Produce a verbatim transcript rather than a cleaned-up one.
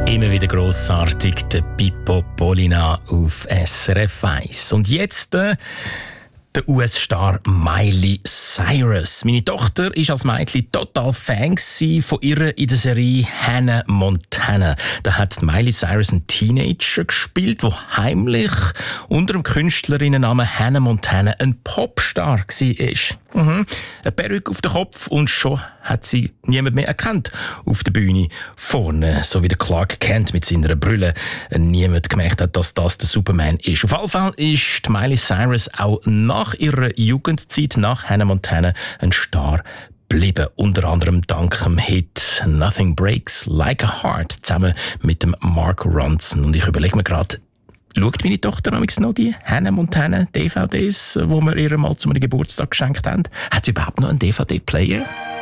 Immer wieder grossartig, der Pippo Polina auf S R F eins. Und jetzt äh, der U S-Star Miley Cyrus. Meine Tochter war als Mädchen total Fan von ihr in der Serie Hannah Montana. Da hat Miley Cyrus einen Teenager gespielt, der heimlich unter dem Künstlerinnennamen Hannah Montana ein Popstar war. Mhm. Eine Perücke auf den Kopf und schon hat sie niemand mehr erkannt auf der Bühne vorne, so wie der Clark Kent mit seiner Brille. Niemand gemerkt hat, dass das der Superman ist. Auf jeden Fall ist Miley Cyrus auch nach ihrer Jugendzeit, nach Hannah Montana, ein Star geblieben. Unter anderem dank dem Hit Nothing Breaks Like a Heart zusammen mit dem Mark Ronson. Und ich überlege mir gerade, schaut meine Tochter noch die Hannah Montana D V Ds, die wir ihr mal zu einem Geburtstag geschenkt haben? Hat sie überhaupt noch einen D V D-Player?